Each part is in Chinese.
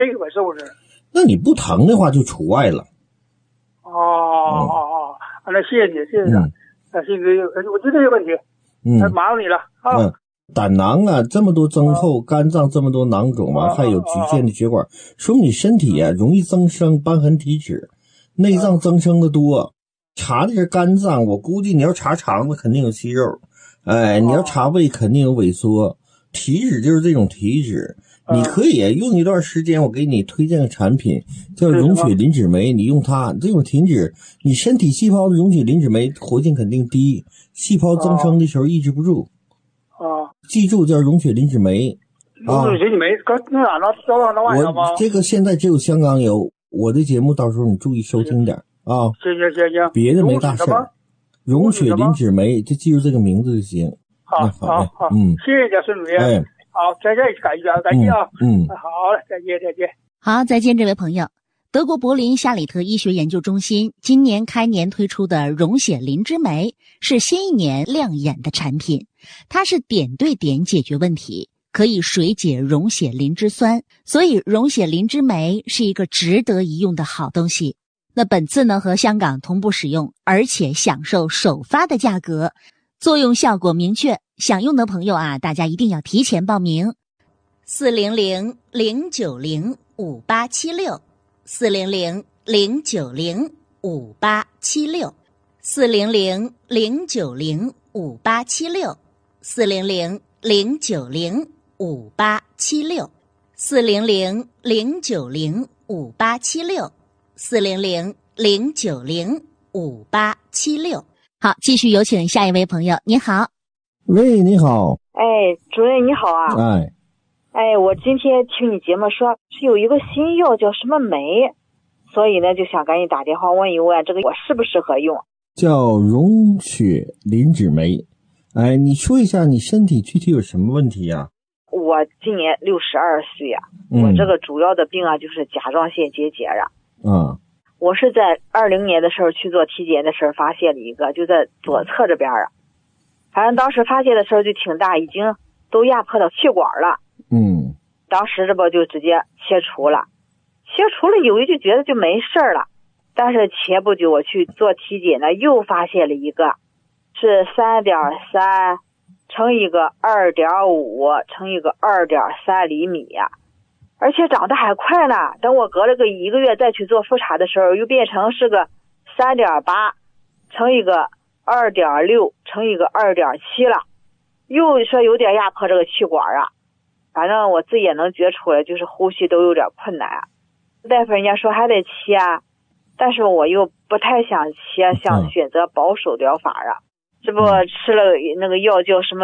这个是不是？ 那你不疼的话就除外了。 那谢谢你，谢谢你。这个我就这个问题，麻烦你了啊。 胆囊啊这么多增厚，肝脏这么多囊肿啊，还有局限的血管，说明你身体啊容易增生瘢痕体脂，内脏增生的多。查的是肝脏，我估计你要查肠子肯定有息肉，你要查胃肯定有萎缩。体脂就是这种体脂，你可以用一段时间，我给你推荐个产品叫溶血磷脂酶，你用它，这种体脂，你身体细胞的溶血磷脂酶活性肯定低，细胞增生的时候抑制不住。记住叫溶血磷脂酶。 溶血磷脂酶，那哪能找到那玩意儿吗？ 这个现在只有香港有，我的节目到时候你注意收听点啊。 行， 别的没大事儿。溶血磷脂酶，就记住这个名字就行。 好，谢谢你，孙主任。好，再见，感谢啊。好嘞，再见。 好，再见，这位朋友。德国柏林夏里特医学研究中心今年开年推出的溶血磷脂酶是新一年亮眼的产品，它是点对点解决问题，可以水解溶血磷脂酸，所以溶血磷脂酶是一个值得一用的好东西。那本次呢和香港同步使用，而且享受首发的价格，作用效果明确，想用的朋友啊，大家一定要提前报名。400-090-5876 400-090-5876 400-090-5876 400-090-5876 400-090-5876 400-090-5876。好，继续有请下一位朋友。你好。 喂，你好。 主任你好啊。我今天听你节目说是有一个新药叫什么酶，所以呢就想赶紧打电话问一问这个我适不适合用。 叫溶血磷脂酶。你说一下你身体具体有什么问题呀？ 我今年62岁啊，我这个主要的病啊就是甲状腺结节啊。我是在20年的时候去做体检的时候发现了一个，就在左侧这边啊。反正当时发现的时候就挺大，已经都压迫到气管了。当时这不就直接切除了，有一就觉得就没事了。但是前不久我去做体检呢，又发现了一个是 3.3 乘一个 2.5 乘一个 2.3 厘米呀，而且长得还快呢。等我隔了个1个月再去做复查的时候，又变成是个 3.8 乘一个 2.6 乘一个 2.7 了，又说有点压迫这个气管啊。反正我自己也能觉出来，就是呼吸都有点困难。大夫人家说还得切，但是我又不太想切，想选择保守疗法啊。这不吃了那个药叫什么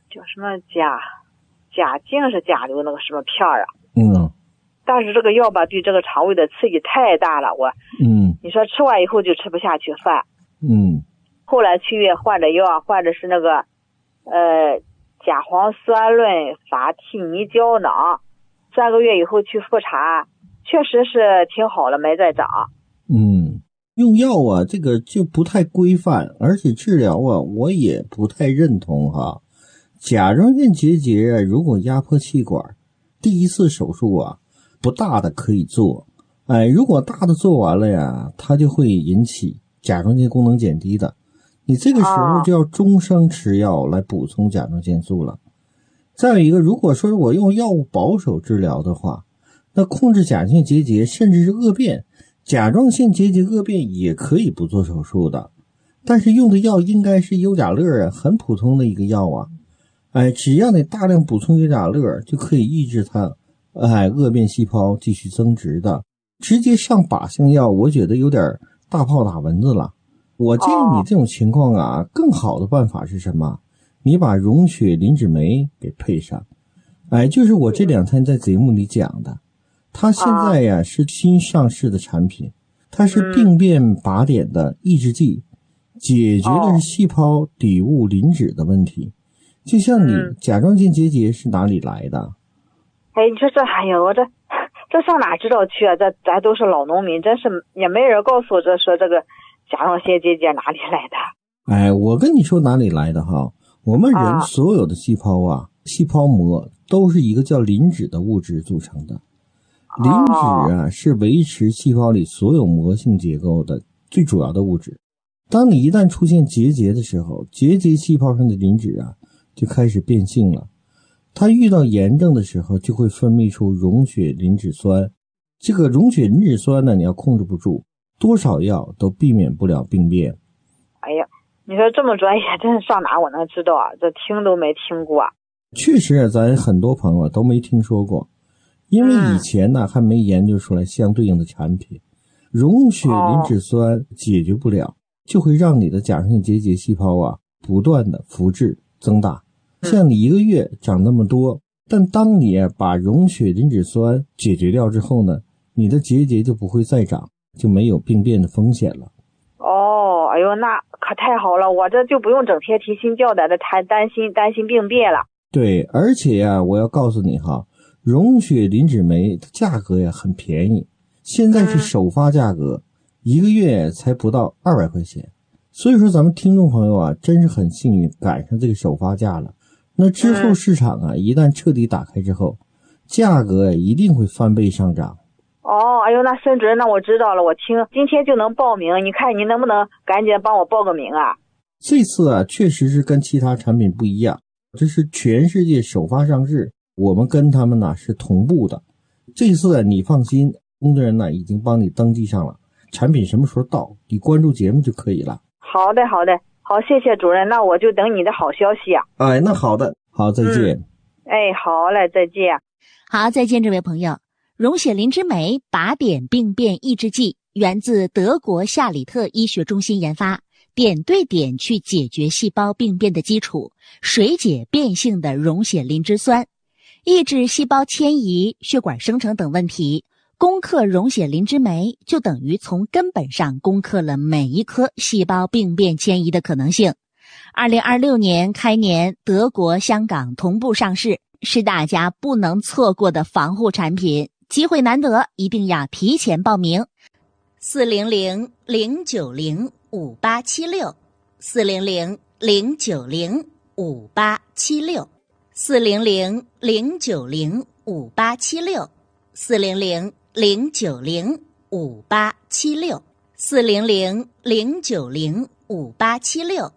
甲净是甲流那个什么片啊。但是这个药吧对这个肠胃的刺激太大了，你说吃完以后就吃不下去饭。后来去医院换的药，换的是那个甲磺酸论法替尼胶囊，3个月以后去复查，确实是挺好了，没再长。用药啊这个就不太规范，而且治疗啊我也不太认同哈。甲状腺结节如果压迫气管，第一次手术啊不大的可以做，如果大的做完了呀，它就会引起甲状腺功能减低的，你这个时候就要终生吃药来补充甲状腺素了。再有一个，如果说我用药物保守治疗的话，那控制甲状腺结节甚至是恶变，甲状腺结节恶变也可以不做手术的。但是用的药应该是优甲乐啊，很普通的一个药啊。只要你大量补充优甲乐，就可以抑制它恶变细胞继续增殖的。直接上靶向药，我觉得有点大炮打蚊子了。我建议你这种情况啊，更好的办法是什么？你把溶血磷脂酶给配上。就是我这2天在节目里讲的，它现在呀是新上市的产品，它是病变靶点的抑制剂，解决的是细胞底物磷脂的问题。就像你甲状腺结节是哪里来的？你说这我这上哪知道去啊？咱都是老农民，真是也没人告诉我说这个甲状腺结节哪里来的。我跟你说哪里来的哈，我们人所有的细胞啊，细胞膜都是一个叫磷脂的物质组成的。 磷脂啊是维持细胞里所有膜性结构的最主要的物质。当你一旦出现结节的时候，结节细胞上的磷脂啊就开始变性了。它遇到炎症的时候就会分泌出溶血磷脂酸。这个溶血磷脂酸呢，你要控制不住，多少药都避免不了病变。 哎呀，你说这么专业，真是上哪我能知道啊？这听都没听过。 确实咱很多朋友都没听说过，因为以前呢还没研究出来相对应的产品。溶血磷脂酸解决不了，就会让你的甲状腺结节细胞啊不断的复制增大。像你1个月长那么多，但当你把溶血磷脂酸解决掉之后呢，你的结节就不会再长，就没有病变的风险了。 哦，哎呦，那可太好了，我这就不用整天提心吊胆的担心病变了。 对，而且呀，我要告诉你哈，溶血磷脂酶的价格呀很便宜，现在是首发价格，1个月才不到200块钱。所以说咱们听众朋友啊，真是很幸运赶上这个首发价了。那之后市场啊，一旦彻底打开之后，价格一定会翻倍上涨。 哦，哎呦，那孙主任，那我知道了，我今天就能报名，你看你能不能赶紧帮我报个名啊？ 这次啊，确实是跟其他产品不一样，这是全世界首发上市，我们跟他们呢是同步的。这次啊，你放心，工作人员呢已经帮你登记上了，产品什么时候到，你关注节目就可以了。 好的，好，谢谢主任，那我就等你的好消息啊。 哎，那好的，好，再见。 哎，好嘞，再见。 好，再见，这位朋友。溶血磷脂酶靶点病变抑制剂源自德国夏里特医学中心研发，点对点去解决细胞病变的基础，水解变性的溶血磷脂酸，抑制细胞迁移、血管生成等问题。攻克溶血磷脂酶就等于从根本上攻克了每一颗细胞病变迁移的可能性。2026年开年，德国、香港同步上市，是大家不能错过的防护产品。机会难得，一定要提前报名。400-090-5876 400-090-5876 400-090-5876 400-090-5876 400-090-5876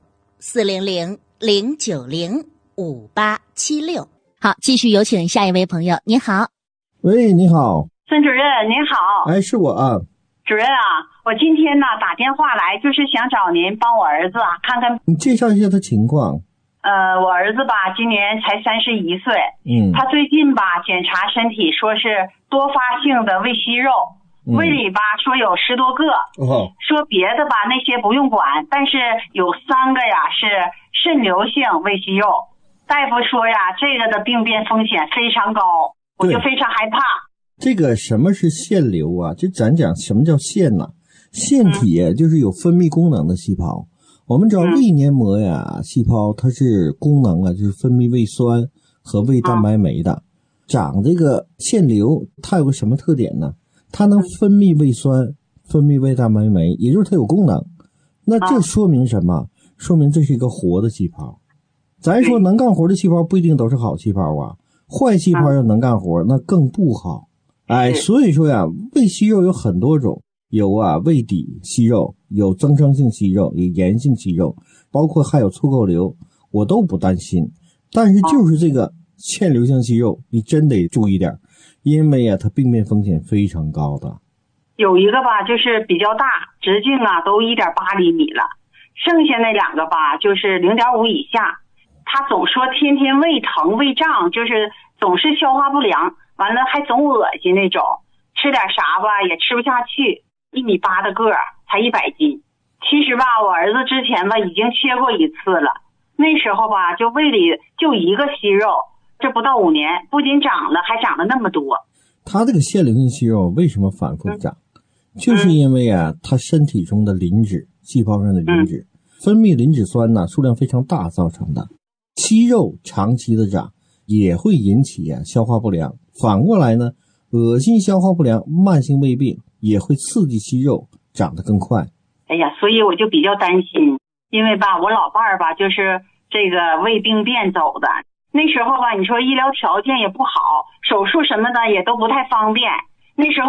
400-090-5876。好，继续有请下一位朋友。你好。 喂，你好， 孙主任您好。 哎，是我啊。 主任啊，我今天呢打电话来，就是想找您帮我儿子啊看看。 你介绍一下他情况。 我儿子吧今年才31岁，他最近吧检查身体说是多发性的胃息肉，胃里吧说有10多个，说别的吧那些不用管，但是有3个呀是肾瘤性胃息肉，大夫说呀这个的病变风险非常高，我就非常害怕。 这个什么是腺瘤啊？就咱讲什么叫腺呢？腺体就是有分泌功能的细胞。我们知道胃黏膜呀，细胞它是功能啊，就是分泌胃酸和胃蛋白酶的。长这个腺瘤，它有个什么特点呢？它能分泌胃酸，分泌胃蛋白酶，也就是它有功能。那这说明什么？说明这是一个活的细胞。咱说能干活的细胞不一定都是好细胞啊，坏细胞要能干活那更不好。哎，所以说呀，胃息肉有很多种，有啊胃底息肉，有增生性息肉，有炎性息肉，包括还有促垢瘤，我都不担心。但是就是这个腺瘤性息肉，你真得注意点，因为啊它病变风险非常高的。 有一个吧就是比较大，直径啊都1.8厘米了，剩下那2个吧就是0.5以下。他总说天天胃疼胃胀，就是总是消化不良，完了还总恶心那种，吃点啥吧也吃不下去，1.8米的个儿，才100斤。其实吧我儿子之前吧已经切过1次了，那时候吧就胃里就1个息肉，这不到5年不仅长了还长了那么多。 他这个腺瘤性息肉为什么反复长？就是因为啊他身体中的磷脂，细胞上的磷脂分泌磷脂酸呢数量非常大造成的。息肉长期的长也会引起消化不良，反过来呢恶心消化不良慢性胃病也会刺激息肉长得更快。 哎呀，所以我就比较担心，因为吧我老伴儿吧就是这个胃病变走的，那时候吧你说医疗条件也不好，手术什么的也都不太方便， 那时候